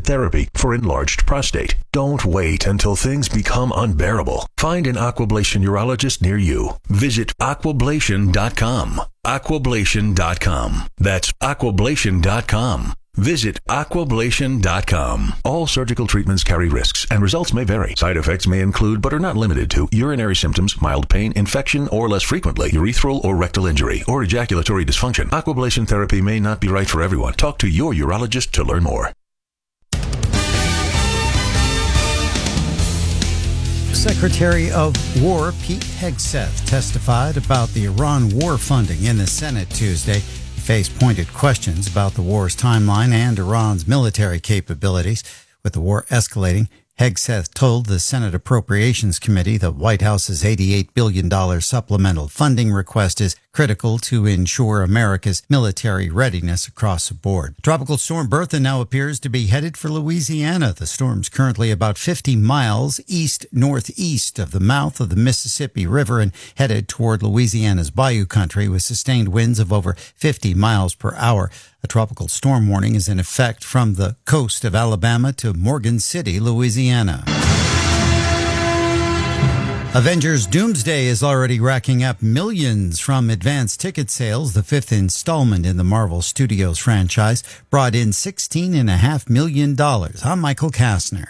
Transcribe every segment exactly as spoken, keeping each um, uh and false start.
therapy for enlarged prostate. Don't wait until things become unbearable. Find an Aquablation urologist near you. Visit aquablation dot com. aquablation dot com. That's aquablation dot com. Visit aquablation dot com. All surgical treatments carry risks, and results may vary. Side effects may include, but are not limited to, urinary symptoms, mild pain, infection, or less frequently, urethral or rectal injury, or ejaculatory dysfunction. Aquablation therapy may not be right for everyone. Talk to your urologist to learn more. Secretary of War Pete Hegseth testified about the Iran war funding in the Senate Tuesday. He faced pointed questions about the war's timeline and Iran's military capabilities. With the war escalating, Hegseth told the Senate Appropriations Committee the White House's eighty-eight billion dollars supplemental funding request is critical to ensure America's military readiness across the board. Tropical storm Bertha now appears to be headed for Louisiana. The storm's currently about fifty miles east-northeast of the mouth of the Mississippi River and headed toward Louisiana's Bayou Country with sustained winds of over fifty miles per hour. A tropical storm warning is in effect from the coast of Alabama to Morgan City, Louisiana. Avengers Doomsday is already racking up millions from advance ticket sales. The fifth installment in the Marvel Studios franchise brought in sixteen point five million dollars. I'm Michael Kastner.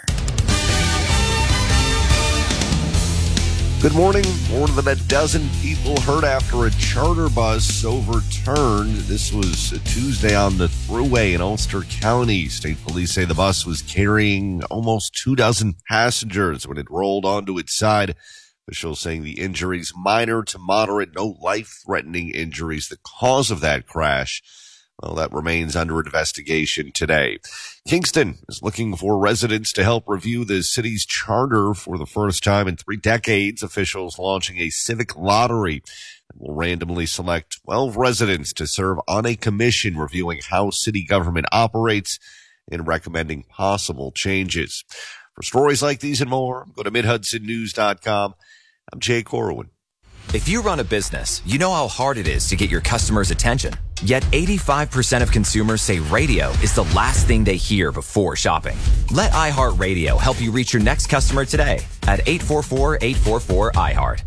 Good morning. More than a dozen people hurt after a charter bus overturned. This was a Tuesday on the Thruway in Ulster County. State police say the bus was carrying almost two dozen passengers when it rolled onto its side. Officials saying the injuries minor to moderate, no life-threatening injuries. The cause of that crash, well, that remains under investigation today. Kingston is looking for residents to help review the city's charter for the first time in three decades. Officials launching a civic lottery that will randomly select twelve residents to serve on a commission reviewing how city government operates and recommending possible changes. For stories like these and more, go to mid hudson news dot com. I'm Jay Corwin. If you run a business, you know how hard it is to get your customers' attention. Yet eighty-five percent of consumers say radio is the last thing they hear before shopping. Let iHeartRadio help you reach your next customer today at eight four four, eight four four, I heart.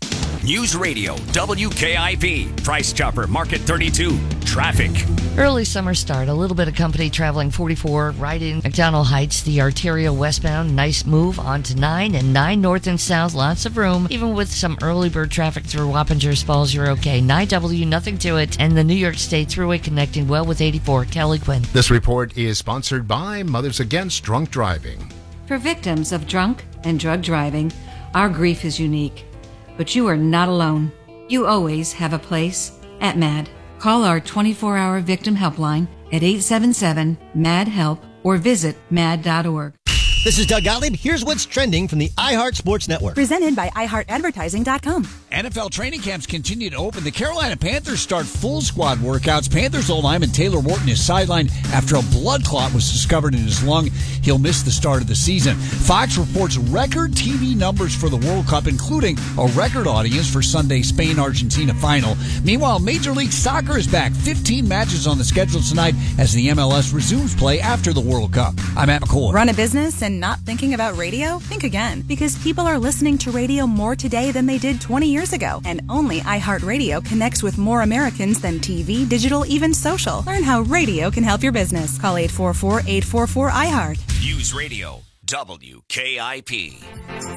News Radio, W K I P, Price Chopper, Market thirty-two, traffic. Early summer start, a little bit of company traveling forty-four right in McDonald Heights, the arterial westbound. Nice move onto nine and nine north and south. Lots of room. Even with some early bird traffic through Wappingers Falls, you're okay. nine W, nothing to it. And the New York State Thruway connecting well with eighty-four. Kelly Quinn. This report is sponsored by Mothers Against Drunk Driving. For victims of drunk and drug driving, our grief is unique. But you are not alone. You always have a place at MAD. Call our twenty-four hour victim helpline at eight seven seven, M A D, HELP or visit mad dot org. This is Doug Gottlieb. Here's what's trending from the iHeart Sports Network. Presented by i heart advertising dot com. N F L training camps continue to open. The Carolina Panthers start full squad workouts. Panthers O-lineman Taylor Wharton is sidelined after a blood clot was discovered in his lung. He'll miss the start of the season. Fox reports record T V numbers for the World Cup, including a record audience for Sunday's Spain-Argentina final. Meanwhile, Major League Soccer is back. fifteen matches on the schedule tonight as the M L S resumes play after the World Cup. I'm Matt McCoy. Run a business and not thinking about radio? Think again, because people are listening to radio more today than they did twenty years ago. And only iHeartRadio connects with more Americans than T V, digital, even social. Learn how radio can help your business. Call eight four four, eight four four, I heart. News Radio, W K I P.